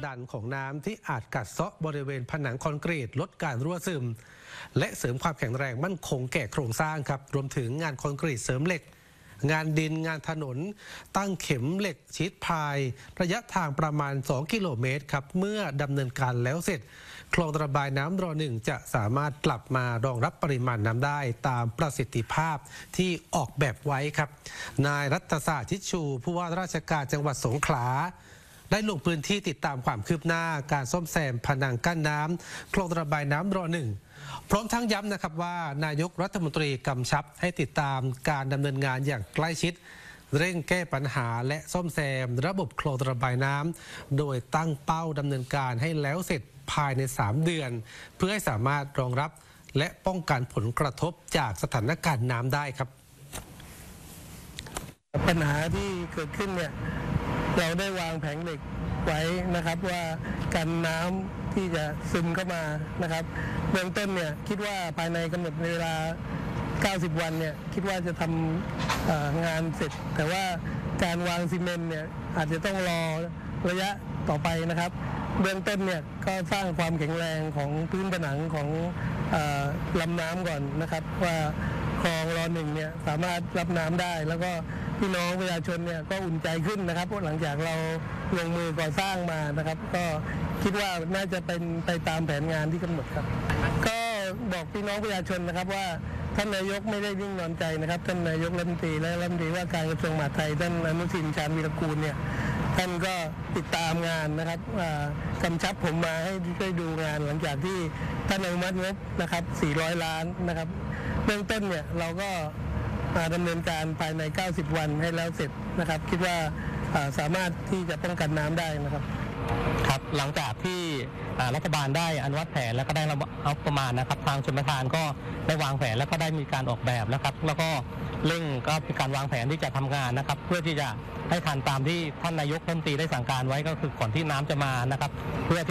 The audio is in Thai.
ดันของน้ำที่อาจกัดเซาะบริเวณผนังคอนกรีตลดการรั่วซึมและเสริมความแข็งแรงมั่นคงแก่โครงสร้างครับรวมถึงงานคอนกรีตเสริมเหล็กงานดินงานถนนตั้งเข็มเหล็กชีทพายระยะทางประมาณ2กิโลเมตรครับเมื่อดำเนินการแล้วเสร็จคลองระบายน้ำร.1 จะสามารถกลับมารองรับปริมาณน้ำได้ตามประสิทธิภาพที่ออกแบบไว้ครับนายรัตศาสตร์ชิดชูผู้ว่าราชการจังหวัดสงขลาได้ลงพื้นที่ติดตามความคืบหน้าการซ่อมแซมผนังกั้นน้ำคลองระบายน้ำร.1 พร้อมทั้งย้ำนะครับว่านายกรัฐมนตรีกำชับให้ติดตามการดำเนินงานอย่างใกล้ชิดเร่งแก้ปัญหาและซ่อมแซมระบบคลองระบายน้ำโดยตั้งเป้าดำเนินการให้แล้วเสร็จภายใน3 เดือนเพื่อให้สามารถรองรับและป้องกันผลกระทบจากสถานการณ์น้ำได้ครับปัญหาที่เกิดขึ้นเนี่ยเราได้วางแผงเหล็กไว้นะครับว่ากันน้ำที่จะซึมเข้ามานะครับเบื้องต้นเนี่ยคิดว่าภายในกำหนดเวลา90 วันเนี่ยคิดว่าจะทำงานเสร็จแต่ว่าการวางซีเมนต์เนี่ยอาจจะต้องรอระยะต่อไปนะครับเบื้องต้นเนี่ยก็สร้างความแข็งแรงของพื้นผนังของลำน้ำก่อนนะครับว่าคลองร.1 เนี่ยสามารถรับน้ำได้แล้วก็พี่น้องประชาชนเนี่ยก็อุ่นใจขึ้นนะครับเพราะหลังจากเราลงมือก่อสร้างมานะครับก็คิดว่าน่าจะเป็นไปตามแผนงานที่กำหนดครับก็บอกพี่น้องประชาชนนะครับว่าท่านนายกไม่ได้นิ่งนอนใจนะครับท่านนายกรัฐมนตรีและรัฐมนตรีว่าการกระทรวงมหาดไทยท่านอนุทินชาญวีรกูลเนี่ยท่านก็ติดตามงานนะครับกำชับผมมาให้ช่วยดูงานหลังจากที่ท่านอนุมัติงบนะครับ400 ล้านนะครับเบื้องต้นเนี่ยเราก็ดำเนินการภายใน90 วันให้แล้วเสร็จนะครับคิดว่าสามารถที่จะป้องกันน้ำได้นะครับครับหลังจากที่รัฐบาลได้อนุมัติแผนแล้วก็ได้เอาประมาณนะครับทางชลประทานก็ได้วางแผนแล้วก็ได้มีการออกแบบนะครับแล้วก็เร่งก็มีการวางแผนที่จะทำงานนะครับเพื่อที่จะให้ทันตามที่ท่านนายกรัฐมนตรีได้สั่งการไว้ก็คือก่อนที่น้ำจะมานะครับเพื่อ